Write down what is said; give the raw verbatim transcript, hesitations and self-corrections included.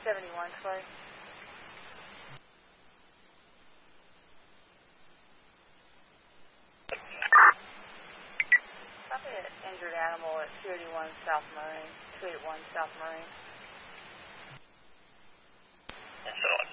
seventy-one, Clay. Copy an injured animal at two eighty-one South Marine, two eighty-one South Marine. So